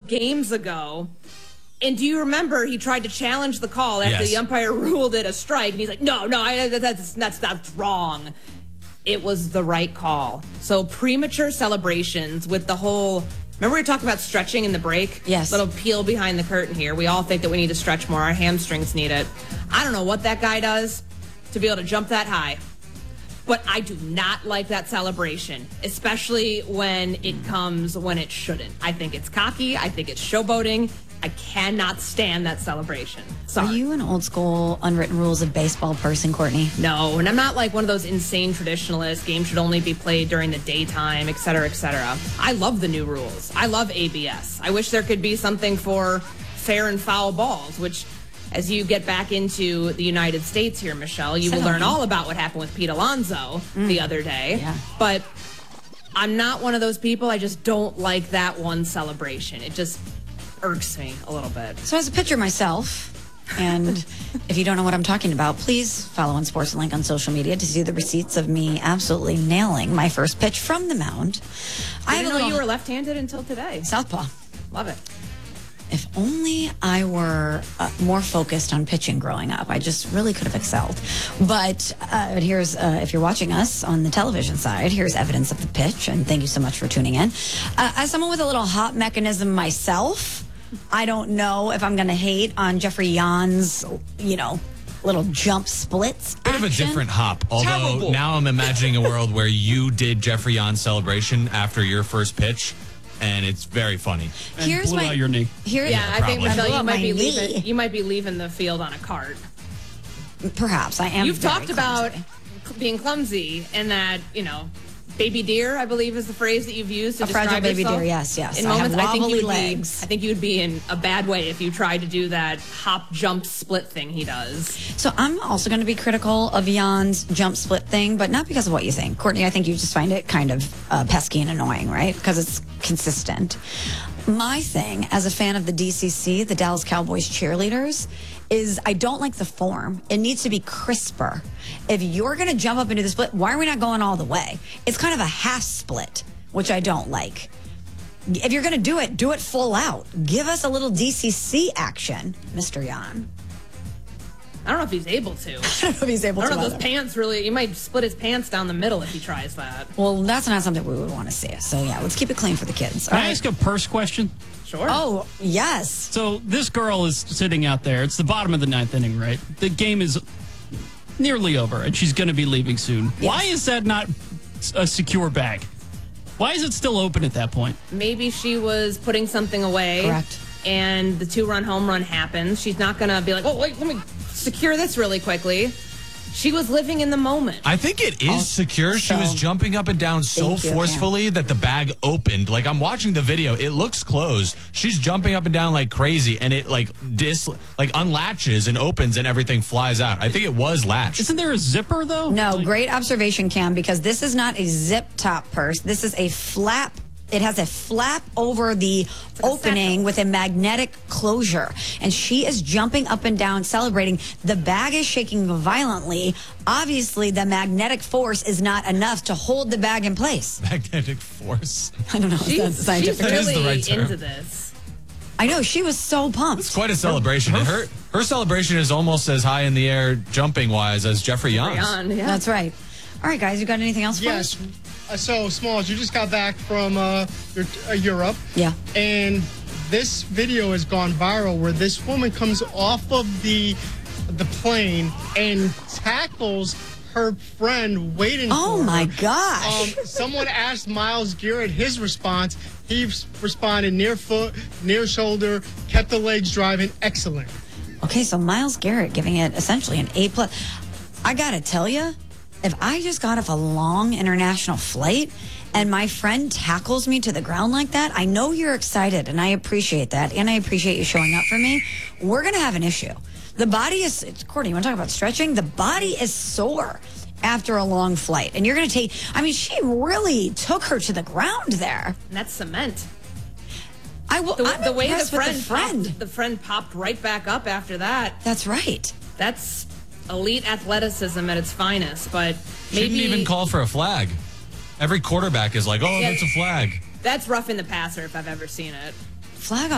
games ago. And do you remember he tried to challenge the call after the umpire ruled it a strike? And he's like, no, that's wrong. It was the right call. So premature celebrations with the whole... Remember we were talking about stretching in the break? Yes. Little peel behind the curtain here. We all think that we need to stretch more. Our hamstrings need it. I don't know what that guy does to be able to jump that high. But I do not like that celebration, especially when it comes when it shouldn't. I think it's cocky. I think it's showboating. I cannot stand that celebration. Sorry. Are you an old school unwritten rules of baseball person, Courtney? No, and I'm not like one of those insane traditionalists. Games should only be played during the daytime, et cetera, et cetera. I love the new rules. I love ABS. I wish there could be something for fair and foul balls, which, as you get back into the United States here, Michelle, you will learn all about what happened with Pete Alonso the other day. Yeah. But I'm not one of those people. I just don't like that one celebration. It just irks me a little bit. So as a pitcher myself, and if you don't know what I'm talking about, please follow on Sports Link on social media to see the receipts of me absolutely nailing my first pitch from the mound. I didn't know you were left-handed until today. Southpaw. Love it. If only I were more focused on pitching growing up. I just really could have excelled. But here's, if you're watching us on the television side, here's evidence of the pitch. And thank you so much for tuning in. As someone with a little hop mechanism myself, I don't know if I'm going to hate on Jeffrey Yan's, little jump splits. Bit of a different hop. Although now I'm imagining a world where you did Jeffrey Yan's celebration after your first pitch. And it's very funny. And blew out your knee. I think, Michelle, you might be leaving the field on a cart. Perhaps I am. You've talked about being clumsy and that, baby deer, I believe is the phrase that you've used to describe fragile baby yourself. deer, yes. In I moments, have wobbly legs. I think you would be in a bad way if you tried to do that hop, jump, split thing he does. So I'm also going to be critical of Jan's jump split thing, but not because of what you think. Courtney, I think you just find it kind of pesky and annoying, right? Because it's consistent. My thing, as a fan of the DCC, the Dallas Cowboys cheerleaders, is I don't like the form. It needs to be crisper. If you're going to jump up into the split, why are we not going all the way? It's kind of a half split, which I don't like. If you're going to do it full out. Give us a little DCC action, Mr. Jan. I don't know if he's able to. I don't know if he's able to. I don't know if those pants really, he might split his pants down the middle if he tries that. Well, that's not something we would want to see. So, yeah, let's keep it clean for the kids. Can I ask a purse question? Sure. Oh, yes. So this girl is sitting out there. It's the bottom of the ninth inning, right? The game is nearly over, and she's going to be leaving soon. Yes. Why is that not a secure bag? Why is it still open at that point? Maybe she was putting something away. Correct. And the 2-run home run happens. She's not going to be like, oh, wait, let me secure this really quickly. She was living in the moment. I think it is secure. She was jumping up and down so forcefully that the bag opened. Like, I'm watching the video. It looks closed. She's jumping up and down like crazy, and it unlatches and opens, and everything flies out. I think it was latched. Isn't there a zipper, though? No, great observation, Cam, because this is not a zip top purse. This is a flap. It has a flap over the opening with a magnetic closure. And she is jumping up and down, celebrating. The bag is shaking violently. Obviously, the magnetic force is not enough to hold the bag in place. Magnetic force? I don't know. She's really into this. I know. She was so pumped. It's quite a celebration. Her celebration is almost as high in the air, jumping-wise, as Jeffrey Yan's. Yeah. That's right. All right, guys, you got anything else for us? So, Smalls, you just got back from Europe. Yeah. And this video has gone viral where this woman comes off of the plane and tackles her friend waiting for her. Oh, my gosh. Someone asked Myles Garrett his response. He responded near foot, near shoulder, kept the legs driving. Excellent. Okay, so Myles Garrett giving it essentially an A+. I got to tell you, if I just got off a long international flight and my friend tackles me to the ground like that, I know you're excited, and I appreciate that, and I appreciate you showing up for me. We're going to have an issue. The body is, Courtney, you want to talk about stretching? The body is sore after a long flight, and you're going to take, she really took her to the ground there. And that's cement. The way the friend popped right back up after that. That's right. That's elite athleticism at its finest, but maybe... She didn't even call for a flag. Every quarterback is like, oh, that's a flag. That's rough in the passer if I've ever seen it. Flag on